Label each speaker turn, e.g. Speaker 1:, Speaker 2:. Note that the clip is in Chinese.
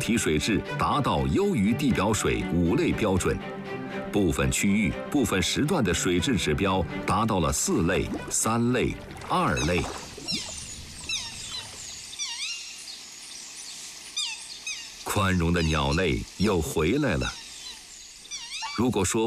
Speaker 1: 体水质达到优于地表水5类标准，部分区域、部分时段的水质指标达到了4类、3类、2类。宽容的鸟类又回来了。如果说